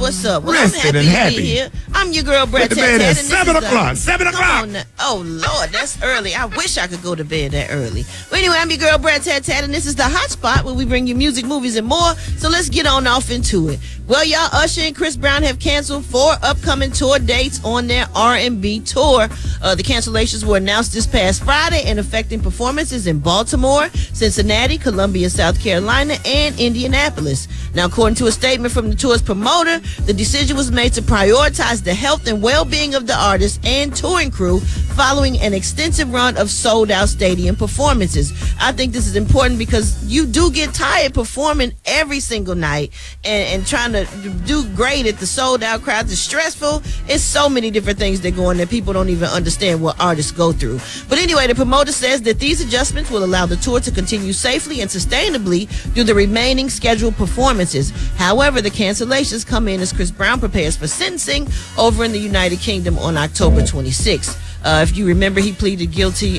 what's up? Well, Rested I'm and happy to be happy. here. I'm your girl, Brett Went to bed at Tat, 7 o'clock. 7 Come o'clock. on now. Oh, Lord, that's early. I wish I could go to bed that early. But anyway, I'm your girl, Brett Tat, and this is the Hot Spot where we bring you music, movies, and more. So let's get on off into it. Well, y'all, Usher and Chris Brown have canceled 4 upcoming tour dates on their R&B tour. The cancellations were announced this past Friday and affecting performances in Baltimore, Cincinnati, Columbia, South Carolina, and Indianapolis. Now, according to a statement from the tour's promoter, the decision was made to prioritize the health and well-being of the artists and touring crew following an extensive run of sold-out stadium performances. I think this is important because you do get tired performing every single night and trying to do great at the sold-out crowds. It's stressful. It's so many different things that go on that people don't even understand what artists go through. But anyway, the promoter says that these adjustments will allow the tour to continue safely and sustainably through the remaining scheduled performances. However, the cancellations come in as Chris Brown prepares for sentencing over in the United Kingdom on October 26th. If you remember, he pleaded guilty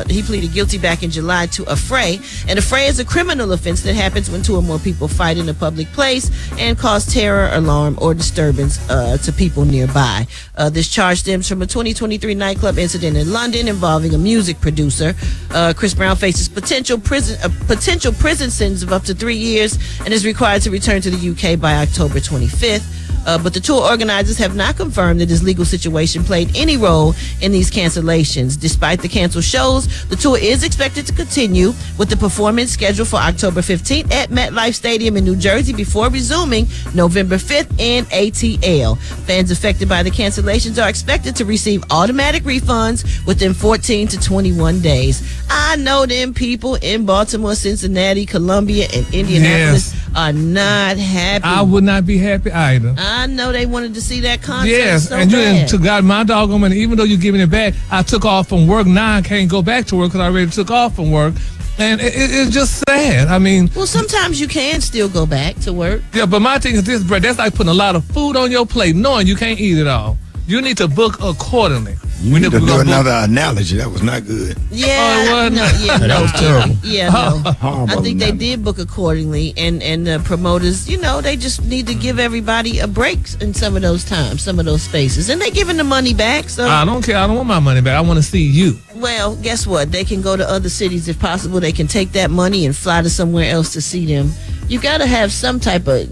back in July to affray. And affray is a criminal offense that happens when 2 or more people fight in a public place and cause terror, alarm, or disturbance to people nearby. This charge stems from a 2023 nightclub incident in London involving a music producer. Chris Brown faces potential prison sentence of up to 3 years and is required to return to the UK by October 25th. But the tour organizers have not confirmed that his legal situation played any role in these cancellations. Despite the canceled shows, the tour is expected to continue with the performance scheduled for October 15th at MetLife Stadium in New Jersey before resuming November 5th in ATL. Fans affected by the cancellations are expected to receive automatic refunds within 14 to 21 days. I know them people in Baltimore, Cincinnati, Columbia, and Indianapolis are not happy. I would not be happy either. I know they wanted to see that concert. Yes, so and you bad. took out my doggone money. Even though you're giving it back, I took off from work. Now I can't go back to work because I already took off from work. And it's just sad. I mean, well, sometimes you can still go back to work. Yeah, but my thing is this, Brett. That's like putting a lot of food on your plate, knowing you can't eat it all. You need to book accordingly. You need to do another analogy. That was not good. Yeah, that was terrible. Yeah, no. Horrible I think they analogy. did book accordingly, and the promoters, they just need to give everybody a break in some of those times, some of those spaces, and they giving the money back. So I don't care. I don't want my money back. I want to see you. Well, guess what? They can go to other cities if possible. They can take that money and fly to somewhere else to see them. You got to have some type of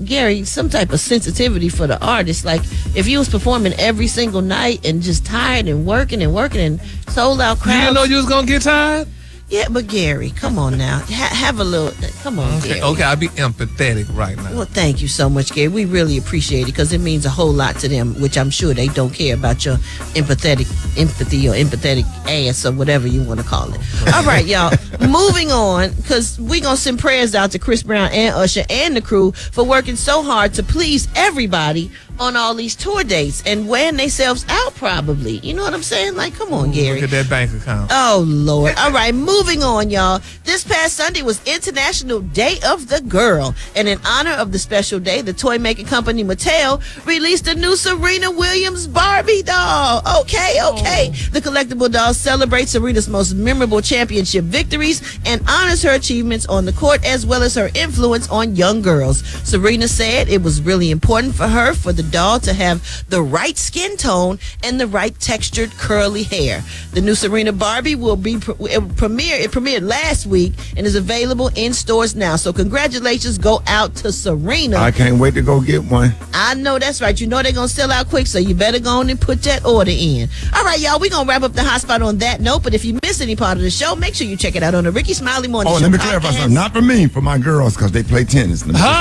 sensitivity for the artist. Like, if you was performing every single night and just tired and working and sold out crowds. You didn't know you was going to get tired? Yeah, but Gary, come on now. Have a little, come on, Gary. Okay, I'll be empathetic right now. Well, thank you so much, Gary. We really appreciate it because it means a whole lot to them, which I'm sure they don't care about your empathy or empathetic ass or whatever you want to call it. All right, y'all. Moving on, because we're going to send prayers out to Chris Brown and Usher and the crew for working so hard to please everybody on all these tour dates and wearing themselves out probably. You know what I'm saying? Like, come on, Gary. Look at that bank account. Oh, Lord. All right, moving on, y'all. This past Sunday was International Day of the Girl. And in honor of the special day, the toy-making company Mattel released a new Serena Williams Barbie doll. Okay. The collectible doll celebrates Serena's most memorable championship victories and honors her achievements on the court as well as her influence on young girls. Serena said it was really important for her for the doll to have the right skin tone and the right textured curly hair. The new Serena Barbie will be premiered last week and is available in stores now. So congratulations go out to Serena. I can't wait to go get one. I know that's right. You know they're going to sell out quick, so you better go on and put that order in. All right, y'all, we're going to wrap up the hot spot on that note, but if you miss any part of the show, make sure you check it out on the Ricky Smiley Morning Show. Let me clarify something. Not for me, for my girls, because they play tennis.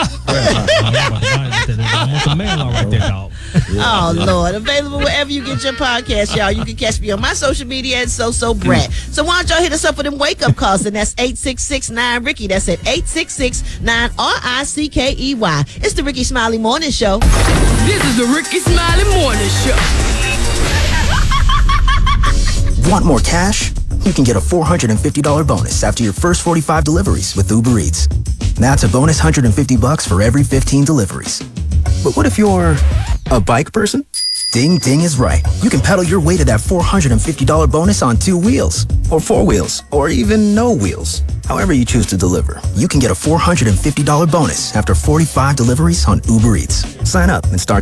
Oh, Lord. Available wherever you get your podcast, y'all. You can catch me on my social media at SoSoBrat. So why don't y'all hit us up with them wake-up calls, and that's 866-9-RICKY. That's at 866-9-RICKEY. It's the Ricky Smiley Morning Show. This is the Ricky Smiley Morning Show. Want more cash? You can get a $450 bonus after your first 45 deliveries with Uber Eats. That's a bonus $150 for every 15 deliveries. But what if you're a bike person? Ding Ding is right. You can pedal your way to that $450 bonus on 2 wheels, or 4 wheels, or even no wheels. However you choose to deliver, you can get a $450 bonus after 45 deliveries on Uber Eats. Sign up and start